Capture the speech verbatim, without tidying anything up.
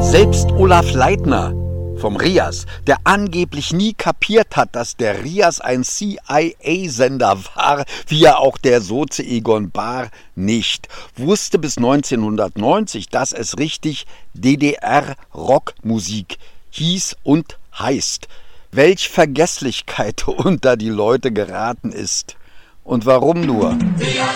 Selbst Olaf Leitner vom RIAS, der angeblich nie kapiert hat, dass der RIAS ein C I A-Sender war, wie ja auch der Soze Egon Bahr nicht, wusste bis neunzehnhundertneunzig, dass es richtig D D R-Rockmusik hieß und heißt. Welch Vergesslichkeit unter die Leute geraten ist. Und warum nur? RIAS,